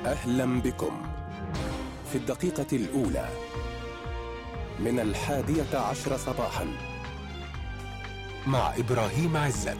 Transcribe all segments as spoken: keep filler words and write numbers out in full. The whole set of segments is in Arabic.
أهلا بكم في الدقيقة الأولى من الحادية عشر صباحا مع إبراهيم عزت.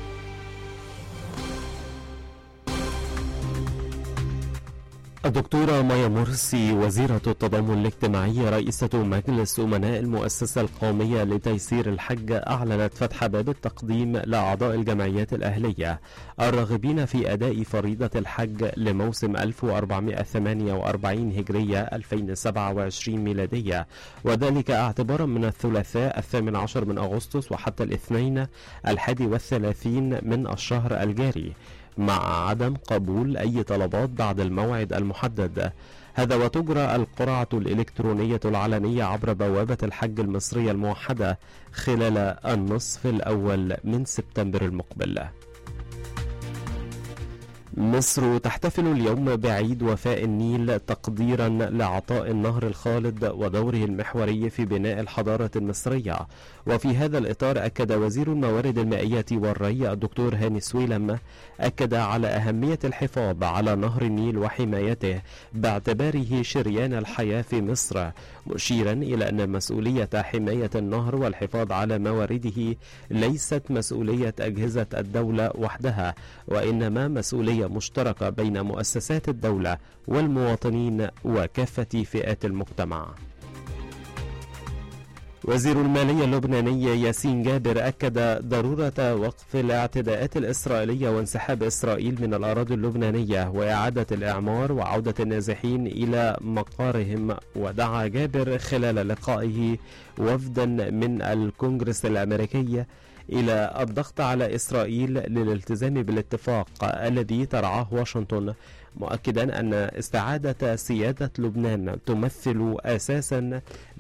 الدكتورة مايا مرسي وزيرة التضامن الاجتماعي رئيسة مجلس أمناء المؤسسة القومية لتيسير الحج أعلنت فتح باب التقديم لأعضاء الجمعيات الأهلية الراغبين في أداء فريضة الحج لموسم ألف وأربعمائة وثمانية وأربعين هجرية ألفين وسبعة وعشرين ميلادية، وذلك اعتبارا من الثلاثاء الثامن عشر من أغسطس وحتى الاثنين الحادي والثلاثين من الشهر الجاري، مع عدم قبول أي طلبات بعد الموعد المحدد. هذا وتجرى القرعة الإلكترونية العلنية عبر بوابة الحج المصرية الموحدة خلال النصف الأول من سبتمبر المقبل. مصر تحتفل اليوم بعيد وفاء النيل تقديرا لعطاء النهر الخالد ودوره المحوري في بناء الحضارة المصرية. وفي هذا الإطار أكد وزير الموارد المائية والري الدكتور هاني سويلم أكد على أهمية الحفاظ على نهر النيل وحمايته باعتباره شريان الحياة في مصر، مشيرا إلى أن مسؤولية حماية النهر والحفاظ على موارده ليست مسؤولية أجهزة الدولة وحدها، وإنما مسؤولية مشتركة بين مؤسسات الدولة والمواطنين وكافة فئات المجتمع. وزير المالية اللبناني ياسين جابر أكد ضرورة وقف الاعتداءات الإسرائيلية وانسحاب إسرائيل من الأراضي اللبنانية وإعادة الإعمار وعودة النازحين إلى مقارهم. ودعا جابر خلال لقائه وفدا من الكونغرس الأمريكي إلى الضغط على إسرائيل للالتزام بالاتفاق الذي ترعاه واشنطن، مؤكدا أن استعادة سيادة لبنان تمثل أساسا